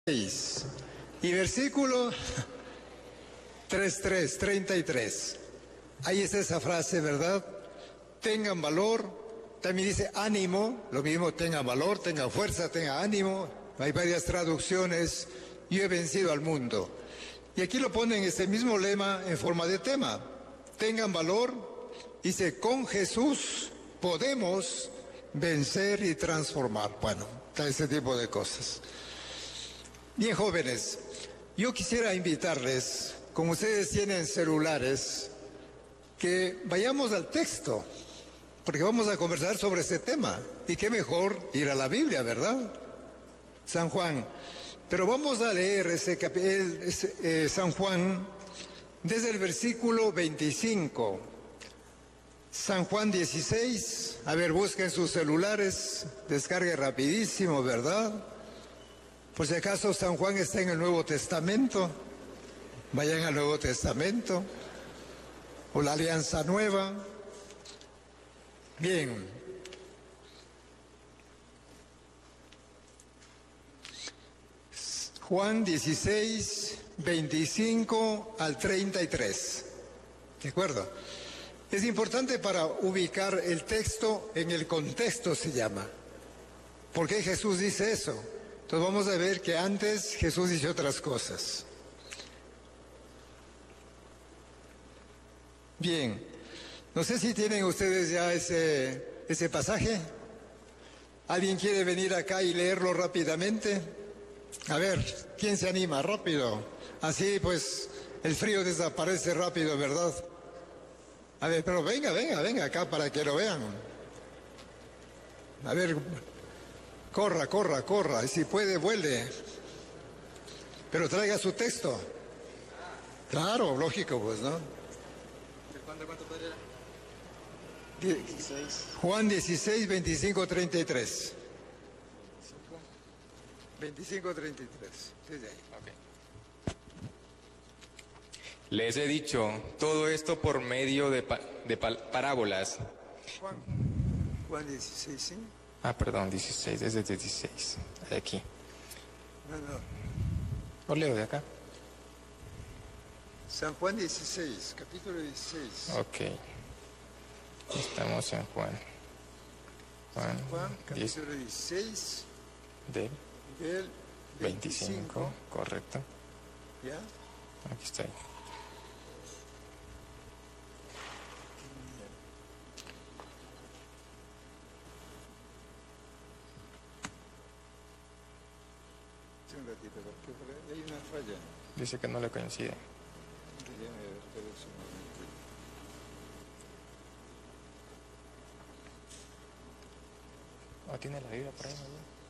Y versículo 33. Ahí está esa frase, ¿verdad? Tengan valor. También dice ánimo, lo mismo, tengan valor, tengan fuerza, tengan ánimo. Hay varias traducciones. Yo he vencido al mundo. Y aquí lo ponen este mismo lema en forma de tema. Tengan valor. Dice, con Jesús podemos vencer y transformar. Bueno, ese tipo de cosas. Bien, jóvenes, yo quisiera invitarles, como ustedes tienen celulares, que vayamos al texto, porque vamos a conversar sobre este tema. Y qué mejor ir a la Biblia, ¿verdad? San Juan. Pero vamos a leer San Juan desde el versículo 25. San Juan 16. A ver, busquen sus celulares, descargue rapidísimo, ¿verdad? Por si acaso San Juan está en el Nuevo Testamento, vayan al Nuevo Testamento, o la Alianza Nueva. Bien. Juan 16, 25 al 33. ¿De acuerdo? Es importante para ubicar el texto en el contexto, se llama. ¿Por qué Jesús dice eso? Entonces vamos a ver que antes Jesús dice otras cosas. Bien, no sé si tienen ustedes ya ese pasaje. ¿Alguien quiere venir acá y leerlo rápidamente? A ver, ¿quién se anima? Rápido. Así pues el frío desaparece rápido, ¿verdad? A ver, pero venga acá para que lo vean. A ver, corra, y si puede, vuele. Pero traiga su texto. Claro, lógico, pues, ¿no? ¿Cuánto podría? 16. Juan 16, 25, 33. 25, 33. Desde ahí. Okay. Les he dicho todo esto por medio de parábolas. Juan 16, ¿sí? Perdón, 16, desde 16, de aquí. No. ¿O leo de acá? San Juan 16, capítulo 16. Ok. Estamos en Juan. Juan, capítulo 16. Del Del 25, correcto. ¿Ya? Aquí está. Un ratito, porque por ahí hay una falla. Dice que no le coincide. Déjame ver, espera un momento. ¿O tiene la Biblia por ahí, no?